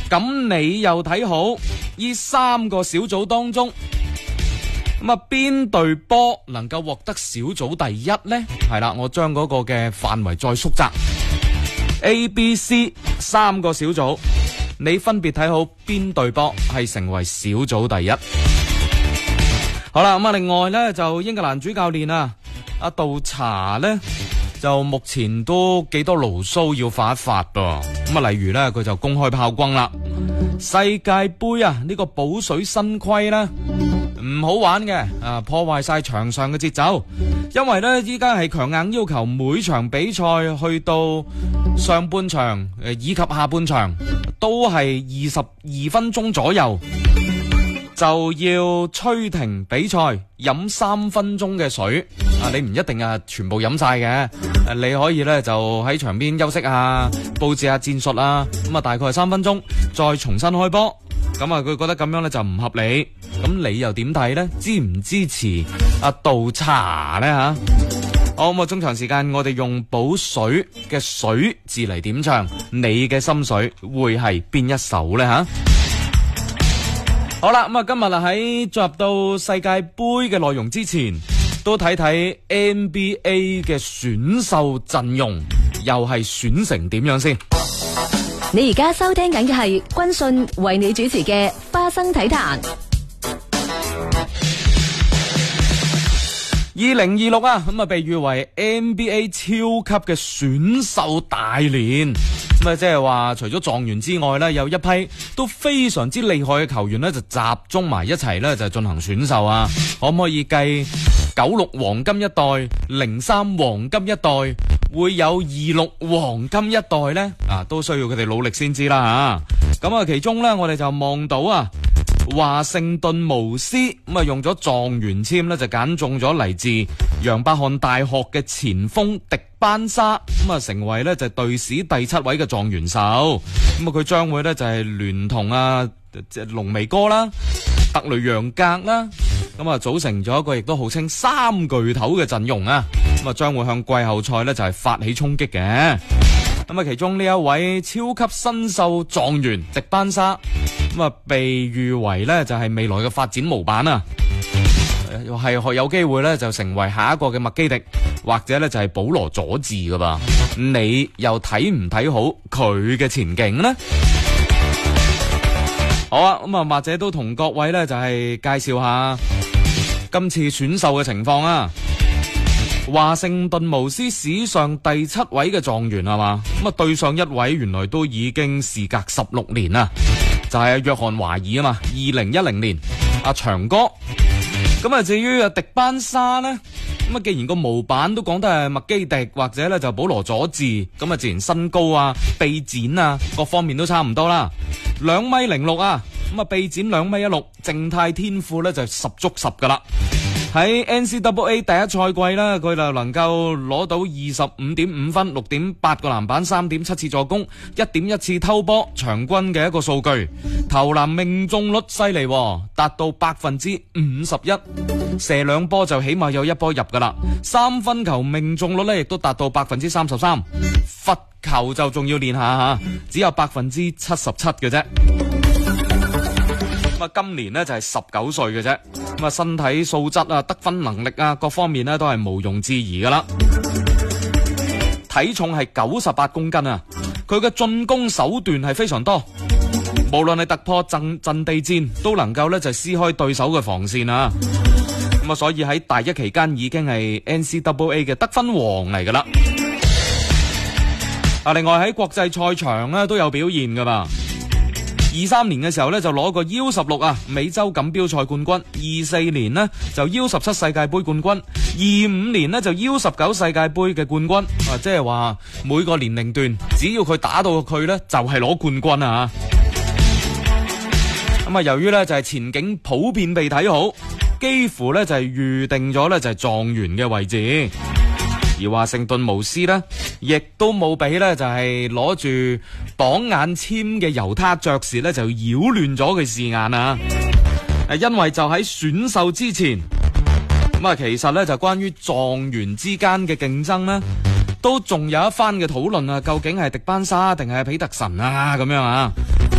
咁你又睇好呢3個小組當中，咁啊邊隊波能夠獲得小組第一呢？係啦，我將嗰個嘅範圍再縮窄 A、B、C 3個小組，你分別睇好邊隊波係成為小組第一。好啦，咁啊另外呢，就英格蘭主教練啊阿杜查呢，就目前都幾多牢騷要發一發噃。咁啊例如呢，佢就公開炮轟啦，世界杯啊呢個補水新規呢唔好玩嘅，破壞晒場上嘅節奏，因為呢，依家係強硬要求每場比賽去到上半場以及下半場都係22分鐘左右就要吹停比賽，飲3分鐘嘅水。你唔一定全部飲晒嘅，你可以呢就喺場邊休息下，佈置下戰術啦。咁啊大概係3分鐘，再重新開波。咁啊佢覺得咁樣呢就唔合理。咁你又點睇呢？支唔支持阿杜查呢吓？好，咁啊中場時間我哋用補水嘅水字嚟點唱，你嘅心水會係邊一首呢吓？好啦，咁啊今日喺進入到世界杯嘅內容之前，都睇睇 NBA 嘅選秀陣容，又係選成點樣先？ 你而家收聽緊嘅係軍訊為你主持嘅花生體壇。 2026咁啊被譽為 NBA 超級嘅選秀大年。咁啊，即係話除咗狀元之外呢，有一批都非常之厲害嘅球員呢，就集中埋一齊呢，就進行選秀啊。可唔可以計96黃金一代、03黃金一代，會有26黃金一代呢？都需要佢哋努力先知啦吓。咁啊，其中呢，我哋就望到華盛頓巫師咁啊，用咗狀元簽呢，就揀中咗嚟自楊百翰大學嘅前鋒迪班沙，咁啊成為呢就隊史第7位嘅狀元秀。咁啊佢將會呢就係聯同龍眉哥啦、特雷楊格啦，咁啊組成咗一個亦都號稱3巨頭嘅陣容啊。咁啊將會向季後賽呢就係發起衝擊嘅。咁啊其中呢一位超級新秀狀元迪班沙，咁啊被譽為呢就係未來嘅發展模板啊，係有機會呢就成為下一個嘅麥基迪，或者呢就係保羅佐治噶噃。你又睇唔睇好佢嘅前景呢？好啊，咁啊或者都同各位呢就係介紹下今次選秀嘅情況啊。華盛頓巫師史上第7位嘅狀元係嘛，咁啊對上一位原來都已經事隔16年啦，就係約翰華爾啊嘛，2010年阿長哥。咁啊至於迪班沙呢，咁啊既然個模板都講得係麥基迪或者咧就保羅佐治，咁啊自然身高臂展各方面都差唔多啦，2.06米啊，咁啊臂展2.16米，靜態天賦咧就10足10噶啦。喺 NCAA 第一賽季呢，佢就能夠攞到 25.5 分、6.8 個籃板、3.7 次助攻、1.1 次偷波，場均嘅一個數據。投籃命中率犀利，達到 51%， 射2波就起碼有1波入噶啦。3分球命中率呢亦都達到 33%， 罰球就仲要練下只有 77% 嘅啫。今年呢就係19歲嘅啫，咁啊身體素質得分能力各方面呢都係毋庸置疑噶啦。體重係98公斤啊，佢嘅進攻手段係非常多，無論係突破陣地戰都能夠呢就撕開對手嘅防線啊。咁啊所以喺大一期間已經係 NCAA 嘅得分王嚟噶啦。另外喺國際賽場呢都有表現噶嘛。23年嘅時候呢就攞個 U16美洲錦標賽冠軍，24年呢就 U17 世界杯冠軍，25年呢就 U19 世界杯嘅冠軍，即係話每個年齡段只要佢打到佢呢就係攞冠軍啊。咁啊由於呢就係前景普遍被睇好，幾乎呢就係預定咗呢就係狀元嘅位置。而華盛頓巫師呢亦都冇俾呢就係攞住榜眼簽嘅猶他爵士呢就擾亂咗佢視眼啊！因為就喺選秀之前，咁啊其實呢就關於狀元之間嘅競爭呢都仲有一番嘅討論啊，究竟係迪班沙定係彼特神咁樣啊？